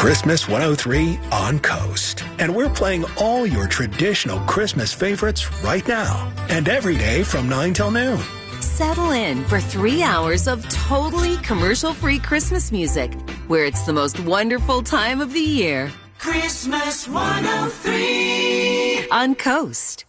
Christmas 103 on Coast. And we're playing all your traditional Christmas favorites right now and every day from 9 till noon. Settle in for 3 hours of totally commercial-free Christmas music, where it's the most wonderful time of the year. Christmas 103 on Coast.